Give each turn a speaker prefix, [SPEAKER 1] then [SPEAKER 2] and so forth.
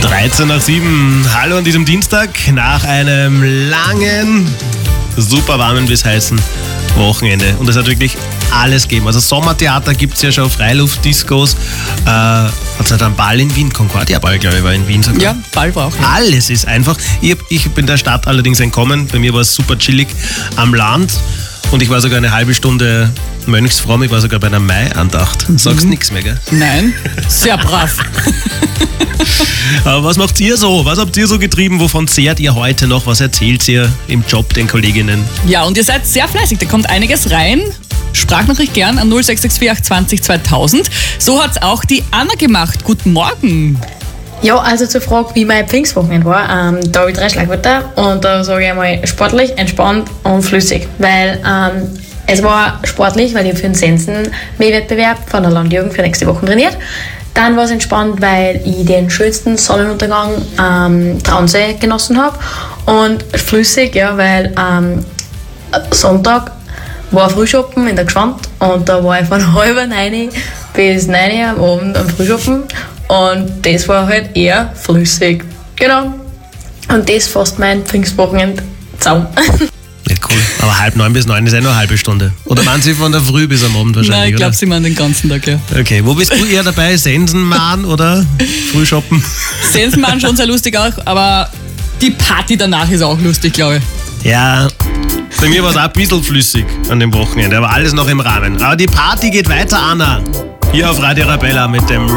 [SPEAKER 1] 13 nach 7. Hallo an diesem Dienstag nach einem langen, super warmen bis heißen Wochenende. Und es hat wirklich alles gegeben. Also Sommertheater gibt es ja schon, Freiluftdiscos. Hat es halt einen Ball in Wien, Concordia-Ball, glaube ich, war in Wien sogar.
[SPEAKER 2] Ja, Ball war auch. Ja.
[SPEAKER 1] Alles ist einfach. Ich bin der Stadt allerdings entkommen. Bei mir war es super chillig am Land. Und ich war sogar eine halbe Stunde mönchsfromm. Ich war sogar bei einer Mai-Andacht. Sagst nichts mehr, gell?
[SPEAKER 2] Nein, sehr brav.
[SPEAKER 1] Aber was macht ihr so? Was habt ihr so getrieben? Wovon zehrt ihr heute noch? Was erzählt ihr im Job den Kolleginnen?
[SPEAKER 2] Ja, und ihr seid sehr fleißig. Da kommt einiges rein. Sprachnachricht gern an 0664 820 2000. So hat's auch die Anna gemacht. Guten Morgen.
[SPEAKER 3] Ja, also zur Frage, wie mein Pfingstwochenende war, da habe ich 3 Schlagwörter und da sage ich einmal sportlich, entspannt und flüssig, weil es war sportlich, weil ich für den Sensen-Wettbewerb von der Landjugend für nächste Woche trainiert. Dann war es entspannt, weil ich den schönsten Sonnenuntergang Traunsee genossen habe und flüssig, ja, weil Sonntag war Frühschoppen in der Gschwand und da war ich von 8:30 bis 9 am Abend am Frühschoppen. Und das war halt eher flüssig. Genau. Und das fasst mein Pfingstwochenende zusammen.
[SPEAKER 1] Ja, cool. Aber 8:30 bis 9 ist ja nur eine halbe Stunde. Oder meinen Sie von der Früh bis am Abend wahrscheinlich,
[SPEAKER 2] Nein, ich glaube,
[SPEAKER 1] oder?
[SPEAKER 2] sie meinen den ganzen Tag, ja.
[SPEAKER 1] Okay, wo bist du eher dabei? Sensenmann oder Frühshoppen?
[SPEAKER 2] Sensenmann schon sehr lustig auch, aber die Party danach ist auch lustig, glaube ich.
[SPEAKER 1] Ja, bei mir war es auch ein bisschen flüssig an dem Wochenende, aber alles noch im Rahmen. Aber die Party geht weiter, Anna. Hier auf Radio Arabella mit dem